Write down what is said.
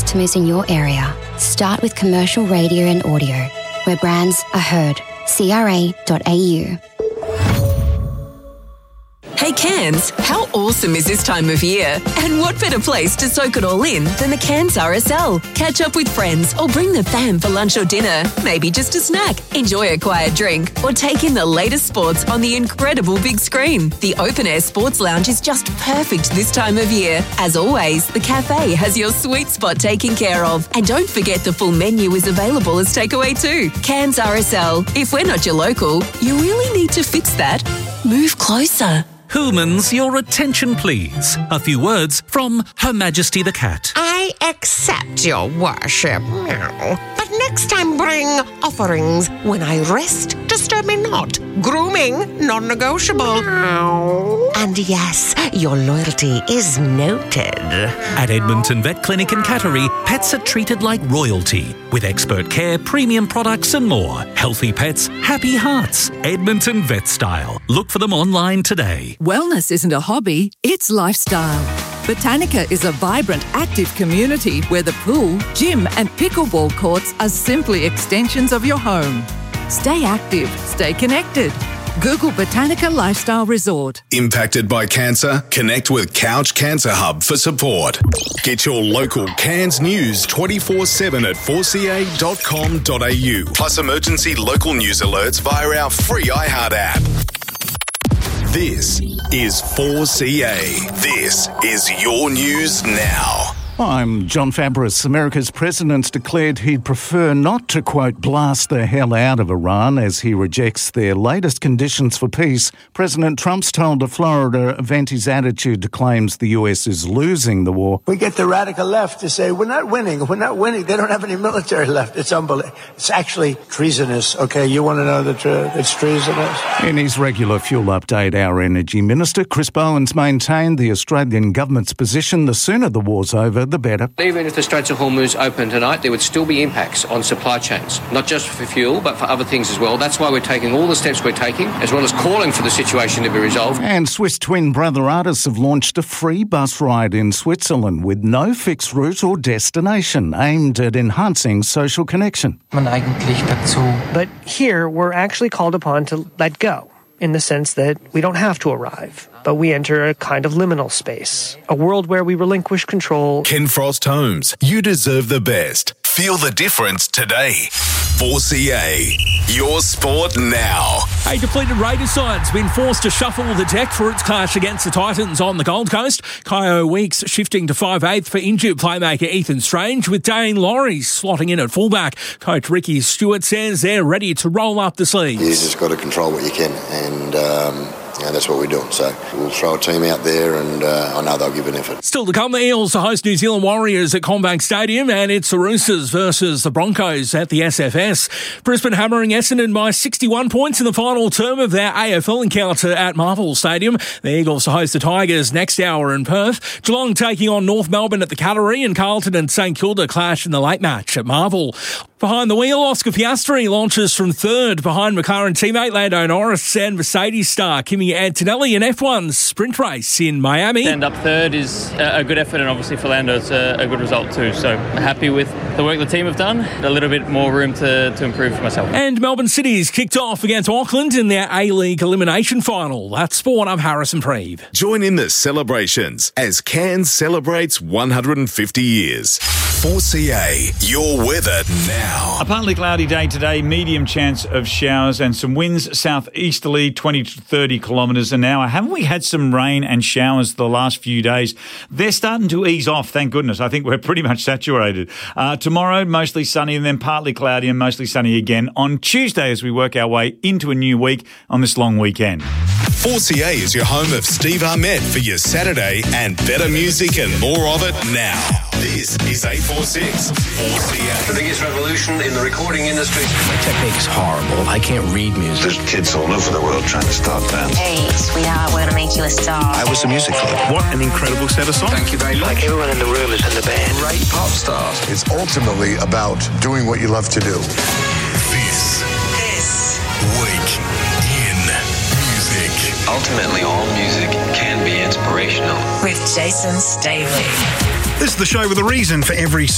customers in your area. Start with commercial radio and audio, where brands are heard. CRA.au. Hey Cairns, how awesome is this time of year? And what better place to soak it all in than the Cairns RSL? Catch up with friends or bring the fam for lunch or dinner. Maybe just a snack. Enjoy a quiet drink or take in the latest sports on the incredible big screen. The Open Air Sports Lounge is just perfect this time of year. As always, the cafe has your sweet spot taken care of. And don't forget the full menu is available as takeaway too. Cairns RSL. If we're not your local, you really need to fix that. Move closer. Hillmans, your attention please. A few words from Her Majesty the Cat. I accept your worship, meow. But next time bring offerings. When I rest, disturb me not. Grooming, non-negotiable. Meow. And yes, your loyalty is noted. At Edmonton Vet Clinic and Cattery, pets are treated like royalty, with expert care, premium products and more. Healthy pets, happy hearts. Edmonton Vet Style. Look for them online today. Wellness isn't a hobby, it's lifestyle. Botanica is a vibrant, active community where the pool, gym and pickleball courts are simply extensions of your home. Stay active, stay connected. Google Botanica Lifestyle Resort. Impacted by cancer? Connect with Couch Cancer Hub for support. Get your local Cairns news 24/7 at 4ca.com.au. Plus emergency local news alerts via our free iHeart app. This is 4CA. This is your news now. I'm John Fabris. America's president declared he'd prefer not to, quote, blast the hell out of Iran as he rejects their latest conditions for peace. President Trump's told a Florida event his attitude to claims the US is losing the war. We get the radical left to say, we're not winning. They don't have any military left. It's unbelievable. It's actually treasonous. Okay, you want to know the truth? It's treasonous. In his regular fuel update, our Energy Minister, Chris Bowens, maintained the Australian government's position: the sooner the war's over, the better. Even if the Straits of Hormuz open tonight, there would still be impacts on supply chains, not just for fuel, but for other things as well. That's why we're taking all the steps we're taking, as well as calling for the situation to be resolved. And Swiss twin brother artists have launched a free bus ride in Switzerland with no fixed route or destination, aimed at enhancing social connection. But here, we're actually called upon to let go, in the sense that we don't have to arrive, but we enter a kind of liminal space, a world where we relinquish control. Ken Frost Homes, you deserve the best. Feel the difference today. 4CA, your sport now. A depleted Raiders side's been forced to shuffle the deck for its clash against the Titans on the Gold Coast. Kyo Weeks shifting to 5/8 for injured playmaker Ethan Strange, with Dane Laurie slotting in at fullback. Coach Ricky Stewart says they're ready to roll up the sleeves. You just got to control what you can, and that's what we're doing. So we'll throw a team out there, and I know they'll give an effort. Still to come, the Eels to host New Zealand Warriors at CommBank Stadium, and it's the Roosters versus the Broncos at the SFS. Brisbane hammering Essendon by 61 points in the final term of their AFL encounter at Marvel Stadium. The Eagles to host the Tigers next hour in Perth. Geelong taking on North Melbourne at the Cattery, and Carlton and St Kilda clash in the late match at Marvel. Behind the wheel, Oscar Piastri launches from third behind McLaren teammate Lando Norris and Mercedes star Kimi Antonelli in F1's sprint race in Miami. Stand up third is a good effort, and obviously for Lando it's a good result too. So happy with the work the team have done. A little bit more room to improve for myself. And Melbourne City's kicked off against Auckland in their A-League elimination final. That's Sport. I'm Harrison Preeve. Join in the celebrations as Cairns celebrates 150 years. 4CA, your weather now. A partly cloudy day today, medium chance of showers and some winds southeasterly 20 to 30 kilometres an hour. Haven't we had some rain and showers the last few days? They're starting to ease off, thank goodness. I think we're pretty much saturated. Tomorrow, mostly sunny, and then partly cloudy and mostly sunny again on Tuesday as we work our way into a new week on this long weekend. 4CA is your home of Steve Ahmed for your Saturday, and better music and more of it now. This is 846 4CA. The biggest revolution in the recording industry. My technique's horrible. I can't read music. There's kids all over the world trying to start bands. Hey, sweetheart, we're going to make you a star. I was the music club. What an incredible set of songs. Thank you very much. Like everyone in the room is in the band. Great pop stars. It's ultimately about doing what you love to do. This week in music. Ultimately, all music can be inspirational. With Jason Staley. This is the show with a reason for every